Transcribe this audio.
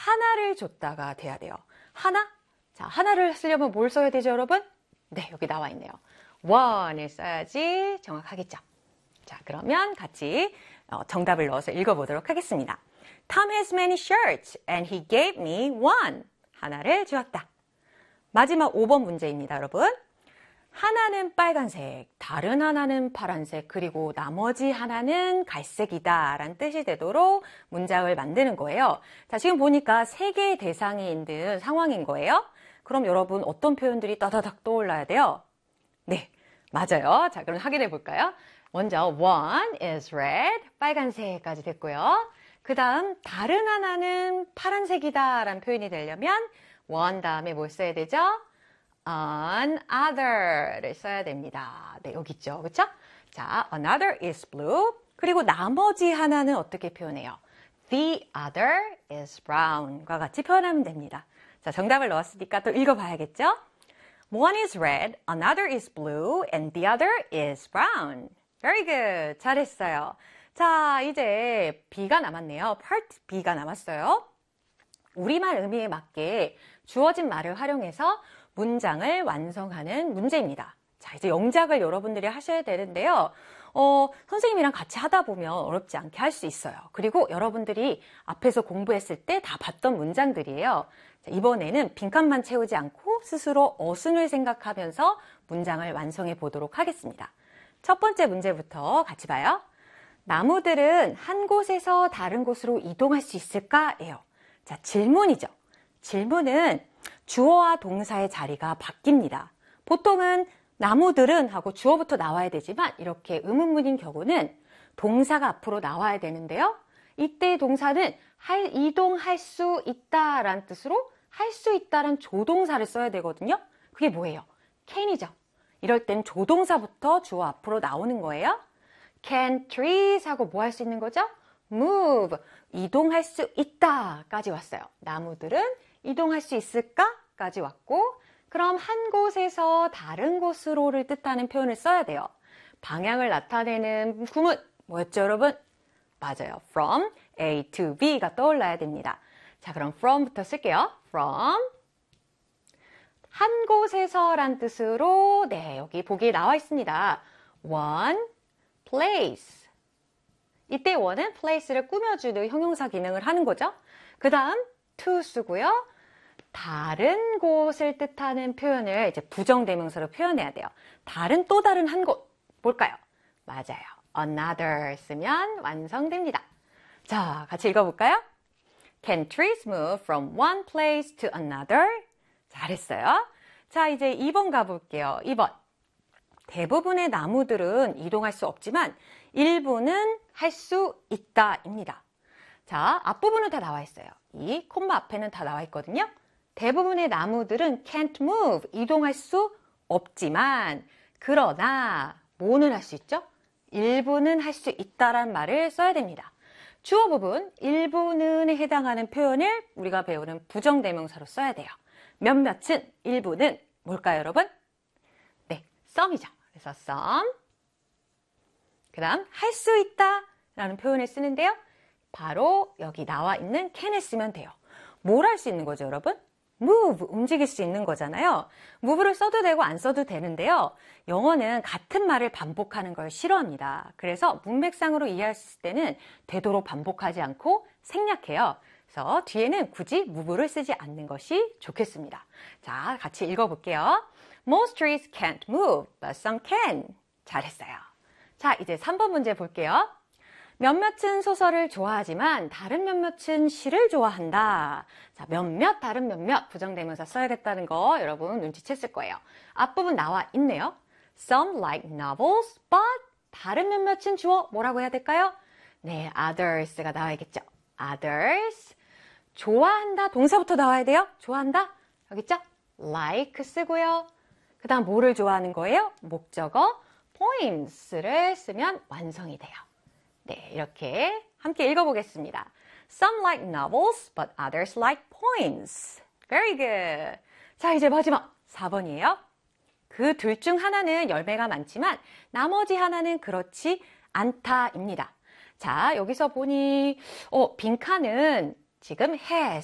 하나를 줬다가 돼야 돼요. 하나? 자, 하나를 쓰려면 뭘 써야 되죠, 여러분? 네, 여기 나와 있네요. one을 써야지 정확하겠죠. 자, 그러면 같이 정답을 넣어서 읽어보도록 하겠습니다. Tom has many shirts and he gave me one. 하나를 주었다. 마지막 5번 문제입니다, 여러분. 하나는 빨간색, 다른 하나는 파란색, 그리고 나머지 하나는 갈색이다 라는 뜻이 되도록 문장을 만드는 거예요. 자, 지금 보니까 세 개의 대상이 있는 상황인 거예요. 그럼 여러분 어떤 표현들이 따다닥 떠올라야 돼요? 네, 맞아요. 자, 그럼 확인해 볼까요? 먼저 one is red, 빨간색까지 됐고요. 그 다음 다른 하나는 파란색이다 라는 표현이 되려면 one 다음에 뭘 써야 되죠? another를 써야 됩니다. 네, 여기 있죠. 그쵸? 자, another is blue. 그리고 나머지 하나는 어떻게 표현해요? The other is brown과 같이 표현하면 됩니다. 자, 정답을 넣었으니까 또 읽어봐야겠죠? One is red, another is blue, and the other is brown. Very good. 잘했어요. 자, 이제 B가 남았네요. Part B가 남았어요. 우리말 의미에 맞게 주어진 말을 활용해서 문장을 완성하는 문제입니다. 자, 이제 영작을 여러분들이 하셔야 되는데요. 선생님이랑 같이 하다 보면 어렵지 않게 할 수 있어요. 그리고 여러분들이 앞에서 공부했을 때 다 봤던 문장들이에요. 자, 이번에는 빈칸만 채우지 않고 스스로 어순을 생각하면서 문장을 완성해 보도록 하겠습니다. 첫 번째 문제부터 같이 봐요. 나무들은 한 곳에서 다른 곳으로 이동할 수 있을까?예요. 자, 질문이죠. 질문은 주어와 동사의 자리가 바뀝니다. 보통은 나무들은 하고 주어부터 나와야 되지만 이렇게 의문문인 경우는 동사가 앞으로 나와야 되는데요. 이때 동사는 이동할 수 있다라는 뜻으로 할 수 있다라는 조동사를 써야 되거든요. 그게 뭐예요? can이죠. 이럴 땐 조동사부터 주어 앞으로 나오는 거예요. Can trees 하고 뭐 할 수 있는 거죠? move, 이동할 수 있다까지 왔어요. 나무들은 이동할 수 있을까?까지 왔고, 그럼 한 곳에서 다른 곳으로를 뜻하는 표현을 써야 돼요. 방향을 나타내는 구문 뭐였죠, 여러분? 맞아요. From A to B가 떠올라야 됩니다. 자, 그럼 from부터 쓸게요. From 한 곳에서란 뜻으로 네, 여기 보기에 나와 있습니다. One place. 이때 one은 place를 꾸며주는 형용사 기능을 하는 거죠. 그 다음 to 쓰고요. 다른 곳을 뜻하는 표현을 이제 부정대명사로 표현해야 돼요. 다른 또 다른 한 곳 뭘까요? 맞아요. another 쓰면 완성됩니다. 자, 같이 읽어볼까요? Can trees move from one place to another? 잘했어요. 자, 이제 2번 가볼게요. 2번. 대부분의 나무들은 이동할 수 없지만 일부는 할 수 있다입니다. 자, 앞부분은 다 나와 있어요. 이 콤마 앞에는 다 나와 있거든요. 대부분의 나무들은 can't move, 이동할 수 없지만 그러나 뭐는 할 수 있죠? 일부는 할 수 있다란 말을 써야 됩니다. 주어 부분 일부는에 해당하는 표현을 우리가 배우는 부정대명사로 써야 돼요. 몇몇은, 일부는 뭘까요, 여러분? 네, some이죠. 그래서 some. 그 다음 할 수 있다 라는 표현을 쓰는데요. 바로 여기 나와 있는 can을 쓰면 돼요. 뭘 할 수 있는 거죠, 여러분? move, 움직일 수 있는 거잖아요. move를 써도 되고 안 써도 되는데요. 영어는 같은 말을 반복하는 걸 싫어합니다. 그래서 문맥상으로 이해했을 때는 되도록 반복하지 않고 생략해요. 그래서 뒤에는 굳이 move를 쓰지 않는 것이 좋겠습니다. 자, 같이 읽어볼게요. Most trees can't move, but some can. 잘했어요. 자, 이제 3번 문제 볼게요. 몇몇은 소설을 좋아하지만 다른 몇몇은 시를 좋아한다. 자, 몇몇, 다른 몇몇 부정대명사 써야겠다는 거 여러분 눈치챘을 거예요. 앞부분 나와 있네요. Some like novels, but 다른 몇몇은 주어 뭐라고 해야 될까요? 네, others가 나와야겠죠. others. 좋아한다, 동사부터 나와야 돼요. 좋아한다, 여기 있죠? like 쓰고요. 그 다음 뭐를 좋아하는 거예요? 목적어 poems를 쓰면 완성이 돼요. 네, 이렇게 함께 읽어보겠습니다. Some like novels, but others like poems. Very good. 자, 이제 마지막 4번이에요. 그 둘 중 하나는 열매가 많지만 나머지 하나는 그렇지 않다입니다. 자, 여기서 보니 빈칸은 지금 has